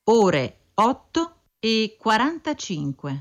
ore 8:45.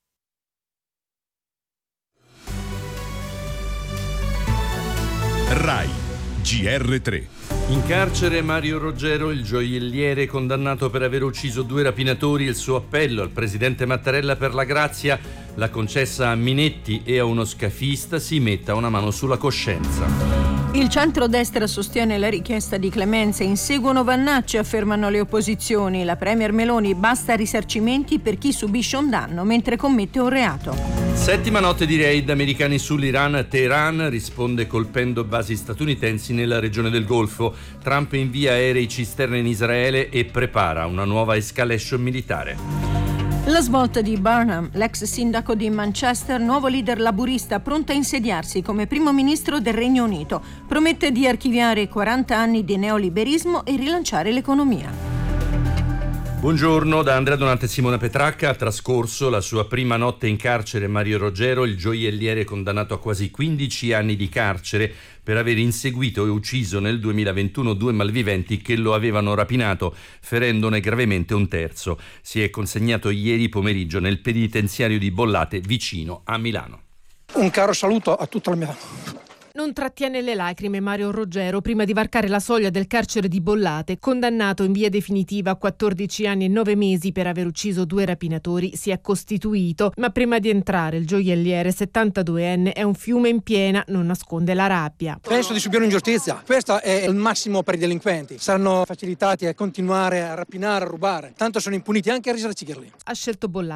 Rai GR3. In carcere Mario Roggero, il gioielliere condannato per aver ucciso 2 rapinatori. Il suo appello al presidente Mattarella per la grazia, la concessa a Minetti e a uno scafista, si metta una mano sulla coscienza. Il centrodestra sostiene la richiesta di clemenza, inseguono Vannacci, affermano le opposizioni. La premier Meloni: basta risarcimenti per chi subisce un danno mentre commette un reato. 7ª notte di raid americani sull'Iran. Teheran risponde colpendo basi statunitensi nella regione del Golfo. Trump invia aerei cisterna in Israele e prepara una nuova escalation militare. La svolta di Burnham, l'ex sindaco di Manchester, nuovo leader laburista pronto a insediarsi come primo ministro del Regno Unito. Promette di archiviare 40 anni di neoliberismo e rilanciare l'economia. Buongiorno da Andrea Donante e Simona Petracca. Ha trascorso la sua prima notte in carcere Mario Roggero, il gioielliere condannato a quasi 15 anni di carcere per aver inseguito e ucciso nel 2021 2 malviventi che lo avevano rapinato, ferendone gravemente un terzo. Si è consegnato ieri pomeriggio nel penitenziario di Bollate, vicino a Milano. Un caro saluto a tutta la mia. Non trattiene le lacrime Mario Roggero prima di varcare la soglia del carcere di Bollate. Condannato in via definitiva a 14 anni e 9 mesi per aver ucciso 2 rapinatori, si è costituito, ma prima di entrare il gioielliere 72enne è un fiume in piena, non nasconde la rabbia. Penso di subire un'ingiustizia. Questo è il massimo per i delinquenti. Saranno facilitati a continuare a rapinare, a rubare. Tanto sono impuniti anche a risarcirli. Ha scelto Bollate